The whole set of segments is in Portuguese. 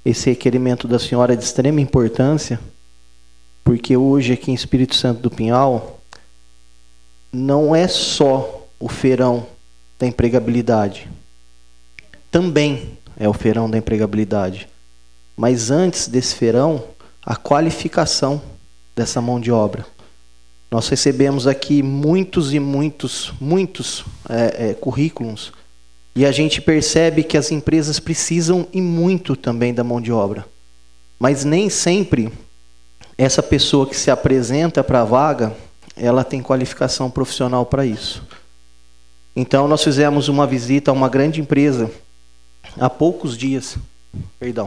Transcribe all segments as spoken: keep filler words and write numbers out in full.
esse requerimento da senhora é de extrema importância, porque hoje aqui em Espírito Santo do Pinhal não é só o feirão da empregabilidade, também é o feirão da empregabilidade, mas antes desse feirão, a qualificação dessa mão de obra. Nós recebemos aqui muitos e muitos, muitos é, é, currículos, e a gente percebe que as empresas precisam e muito também da mão de obra. Mas nem sempre essa pessoa que se apresenta para a vaga, ela tem qualificação profissional para isso. Então nós fizemos uma visita a uma grande empresa há poucos dias. Perdão.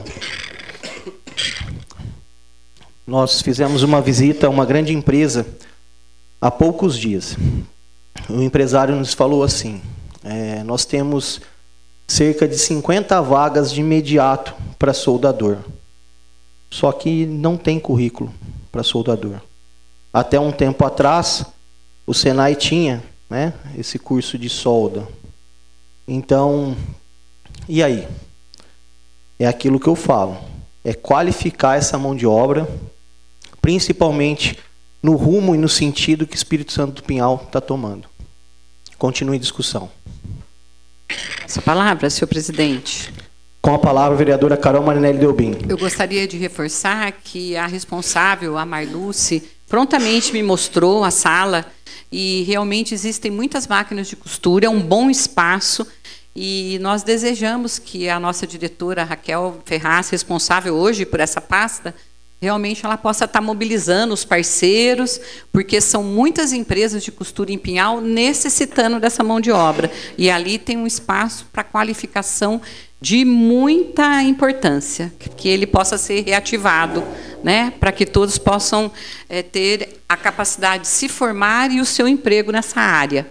Nós fizemos uma visita a uma grande empresa há poucos dias. O empresário nos falou assim: é, nós temos cerca de cinquenta vagas de imediato para soldador. Só que não tem currículo para soldador. Até um tempo atrás, o Senai tinha, né, esse curso de solda. Então, e aí? É aquilo que eu falo. É qualificar essa mão de obra, principalmente no rumo e no sentido que o Espírito Santo do Pinhal está tomando. Continue a discussão. Essa palavra, senhor presidente. Com a palavra, a vereadora Carol Marinelli Delbim. Eu gostaria de reforçar que a responsável, a Marluce, prontamente me mostrou a sala e realmente existem muitas máquinas de costura, é um bom espaço e nós desejamos que a nossa diretora Raquel Ferraz, responsável hoje por essa pasta, realmente ela possa estar mobilizando os parceiros, porque são muitas empresas de costura em Pinhal necessitando dessa mão de obra. E ali tem um espaço para qualificação de muita importância, que ele possa ser reativado, né, para que todos possam é, ter a capacidade de se formar e o seu emprego nessa área.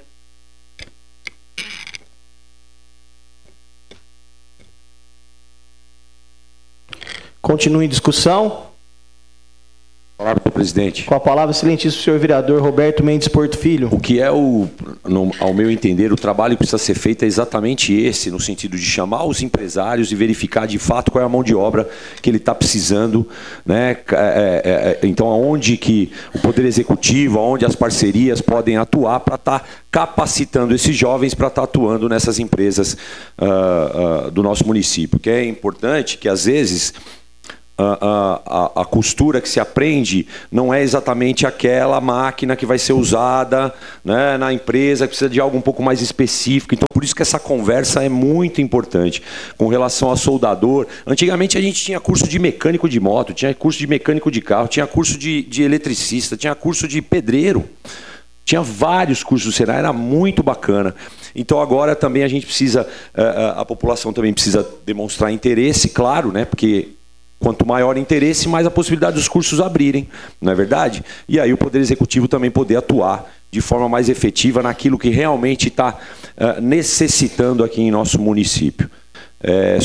Continue em discussão. Palavra para o presidente. Com a palavra, excelentíssimo senhor vereador Roberto Mendes Porto Filho. O que é, o, no, ao meu entender, o trabalho que precisa ser feito é exatamente esse, no sentido de chamar os empresários e verificar de fato qual é a mão de obra que ele está precisando, né? É, é, então, aonde que o Poder Executivo, aonde as parcerias podem atuar para estar tá capacitando esses jovens para estar tá atuando nessas empresas uh, uh, do nosso município. Que é importante que, às vezes, A, a, a costura que se aprende não é exatamente aquela máquina que vai ser usada, né, na empresa, que precisa de algo um pouco mais específico. Então, por isso que essa conversa é muito importante. Com relação a soldador, antigamente a gente tinha curso de mecânico de moto, tinha curso de mecânico de carro, tinha curso de, de eletricista, tinha curso de pedreiro. Tinha vários cursos do Senai, era muito bacana. Então agora também a gente precisa, a população também precisa demonstrar interesse, claro, né, porque quanto maior interesse, mais a possibilidade dos cursos abrirem, não é verdade? E aí o Poder Executivo também poder atuar de forma mais efetiva naquilo que realmente está uh, necessitando aqui em nosso município. É,